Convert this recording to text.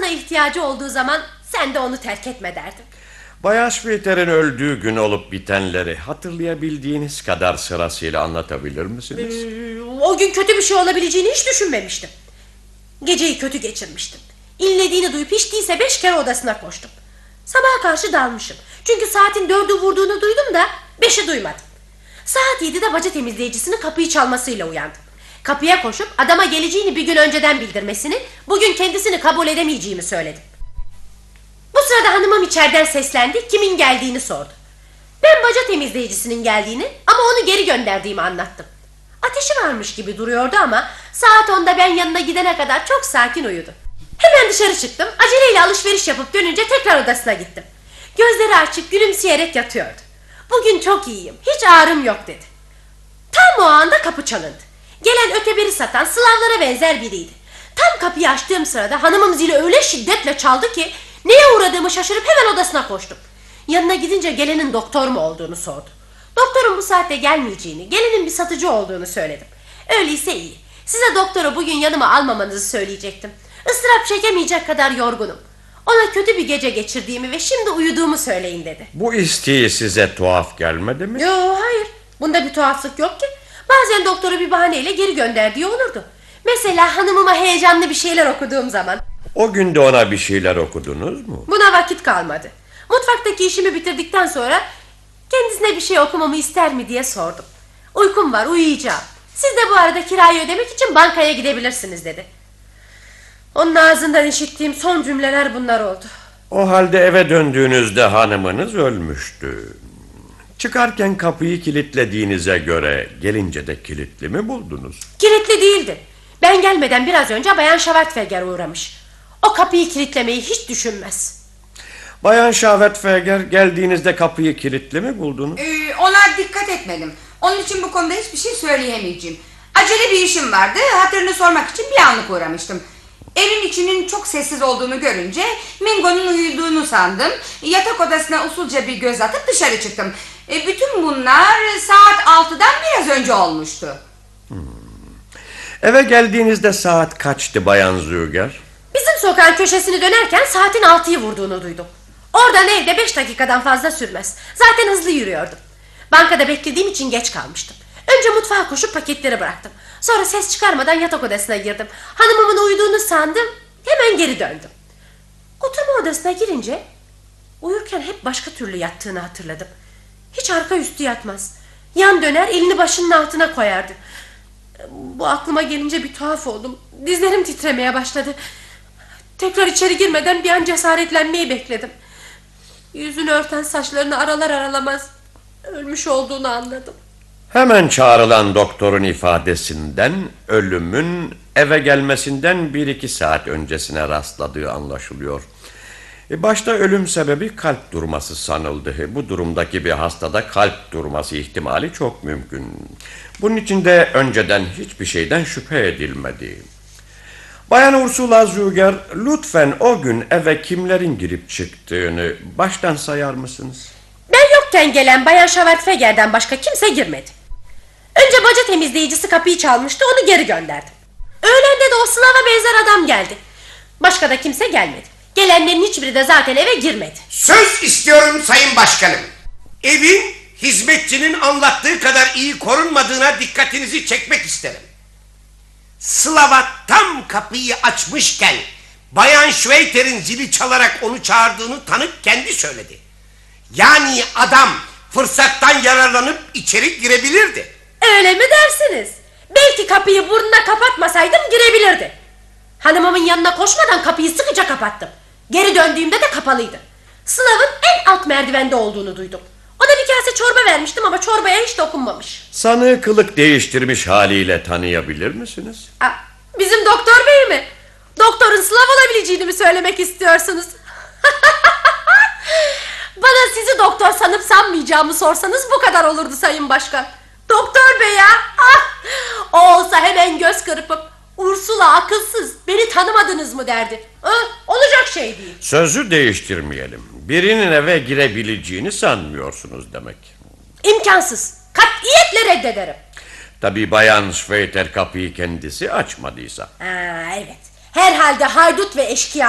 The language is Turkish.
sana ihtiyacı olduğu zaman sen de onu terk etme derdim. Bayan Schweiter'in öldüğü gün olup bitenleri hatırlayabildiğiniz kadar sırasıyla anlatabilir misiniz? O gün kötü bir şey olabileceğini hiç düşünmemiştim. Geceyi kötü geçirmiştim. İnlediğini duyup hiç değilse 5 kere odasına koştum. Sabaha karşı dalmışım. Çünkü saatin 4'ü vurduğunu duydum da 5'i duymadım. Saat 7'de baca temizleyicisinin kapıyı çalmasıyla uyandım. Kapıya koşup adama geleceğini bir gün önceden bildirmesini, bugün kendisini kabul edemeyeceğimi söyledim. Bu sırada hanımım içeriden seslendi, kimin geldiğini sordu. Ben baca temizleyicisinin geldiğini ama onu geri gönderdiğimi anlattım. Ateşi varmış gibi duruyordu ama saat 10'da ben yanına gidene kadar çok sakin uyudu. Hemen dışarı çıktım, aceleyle alışveriş yapıp dönünce tekrar odasına gittim. Gözleri açık gülümseyerek yatıyordu. Bugün çok iyiyim, hiç ağrım yok dedi. Tam o anda kapı çalındı. Gelen öteberi satan Slavlara benzer biriydi. Tam kapıyı açtığım sırada hanımım zili öyle şiddetle çaldı ki neye uğradığımı şaşırıp hemen odasına koştum. Yanına gidince gelenin doktor mu olduğunu sordu. Doktorun bu saatte gelmeyeceğini, gelenin bir satıcı olduğunu söyledim. Öyleyse iyi. Size doktoru bugün yanıma almamanızı söyleyecektim. Isırap çekemeyecek kadar yorgunum. Ona kötü bir gece geçirdiğimi ve şimdi uyuduğumu söyleyin dedi. Bu isteği size tuhaf gelmedi mi? Yo, hayır. Bunda bir tuhaflık yok ki. Bazen doktoru bir bahaneyle geri gönderdiği olurdu. Mesela hanımıma heyecanlı bir şeyler okuduğum zaman. O gün de ona bir şeyler okudunuz mu? Buna vakit kalmadı. Mutfaktaki işimi bitirdikten sonra kendisine bir şey okumamı ister mi diye sordum. Uykum var, uyuyacağım. Siz de bu arada kirayı ödemek için bankaya gidebilirsiniz dedi. Onun ağzından işittiğim son cümleler bunlar oldu. O halde eve döndüğünüzde hanımınız ölmüştü. Çıkarken kapıyı kilitlediğinize göre gelince de kilitli mi buldunuz? Kilitli değildi. Ben gelmeden biraz önce Bayan Schwarzweger uğramış. O kapıyı kilitlemeyi hiç düşünmez. Bayan Schwarzweger geldiğinizde kapıyı kilitli mi buldunuz? Ona dikkat etmedim. Onun için bu konuda hiçbir şey söyleyemeyeceğim. Acele bir işim vardı, hatırını sormak için bir anlık uğramıştım. Evin içinin çok sessiz olduğunu görünce Mingo'nun uyuduğunu sandım. Yatak odasına usulca bir göz atıp dışarı çıktım. Bütün bunlar saat 6'dan biraz önce olmuştu. Eve geldiğinizde saat kaçtı Bayan Züger? Bizim sokağın köşesini dönerken saatin 6'yı vurduğunu duydum. Oradan evde 5 dakikadan fazla sürmez. Zaten hızlı yürüyordum. Bankada beklediğim için geç kalmıştım. Önce mutfağa koşup paketleri bıraktım. Sonra ses çıkarmadan yatak odasına girdim. Hanımımın uyuduğunu sandım. Hemen geri döndüm. Oturma odasına girince uyurken hep başka türlü yattığını hatırladım. Hiç arka üstü yatmaz. Yan döner, elini başının altına koyardı. Bu aklıma gelince bir tuhaf oldum. Dizlerim titremeye başladı. Tekrar içeri girmeden bir an cesaretlenmeyi bekledim. Yüzünü örten saçlarını aralar aralamaz ölmüş olduğunu anladım. Hemen çağrılan doktorun ifadesinden ölümün eve gelmesinden 1-2 saat öncesine rastladığı anlaşılıyor. Başta ölüm sebebi kalp durması sanıldı. Bu durumdaki bir hastada kalp durması ihtimali çok mümkün. Bunun için de önceden hiçbir şeyden şüphe edilmedi. Bayan Ursula Züger, lütfen o gün eve kimlerin girip çıktığını baştan sayar mısınız? Ben yokken gelen Bayan Schwarzweger'den başka kimse girmedi. Önce baca temizleyicisi kapıyı çalmıştı, onu geri gönderdim. Öğlende de o Slav'a benzer adam geldi. Başka da kimse gelmedi. Gelenlerin hiçbiri de zaten eve girmedi. Söz istiyorum Sayın Başkanım. Evin hizmetçinin anlattığı kadar iyi korunmadığına dikkatinizi çekmek isterim. Slava tam kapıyı açmışken Bayan Schweiter'in zili çalarak onu çağırdığını tanık kendi söyledi. Yani adam fırsattan yararlanıp içeri girebilirdi. Öyle mi dersiniz? Belki kapıyı burnuna kapatmasaydım girebilirdi. Hanımımın yanına koşmadan kapıyı sıkıca kapattım. Geri döndüğümde de kapalıydı. Slav'ın en alt merdivende olduğunu duydum. Ona bir kase çorba vermiştim ama çorbaya hiç dokunmamış. Sanığı kılık değiştirmiş haliyle tanıyabilir misiniz? Bizim doktor bey mi? Doktorun Slav olabileceğini mi söylemek istiyorsunuz? Bana sizi doktor sanıp sanmayacağımı sorsanız bu kadar olurdu Sayın Başkan. Doktor bey ya. O olsa hemen göz kırpıp Ursula akılsız, beni tanımadınız mı derdi. Olacak şey değil. Sözü değiştirmeyelim. Birinin eve girebileceğini sanmıyorsunuz demek. İmkansız. Katiyetle reddederim. Tabii Bayan Schweiter kapıyı kendisi açmadıysa. Evet. Herhalde haydut ve eşkıya